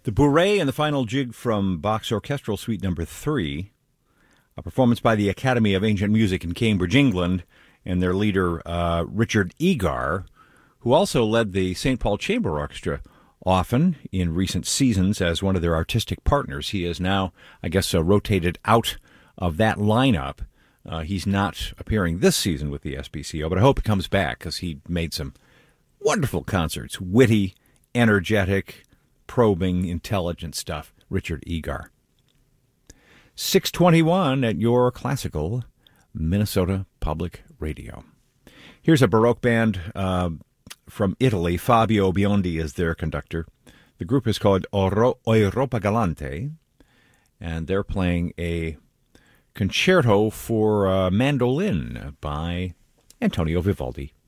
The Bourrée and the final jig from Bach's Orchestral Suite Number 3, a performance by the Academy of Ancient Music in Cambridge, England, and their leader, Richard Egar, who also led the St. Paul Chamber Orchestra often in recent seasons as one of their artistic partners. He is now, I guess, rotated out of that lineup. He's not appearing this season with the SPCO, but I hope he comes back because he made some wonderful concerts. Witty, energetic, probing, intelligent stuff. Richard Egar. 621 at your classical Minnesota Public Radio. Here's a Baroque band from Italy. Fabio Biondi is their conductor. The group is called Europa Galante, and they're playing a concerto for mandolin by Antonio Vivaldi.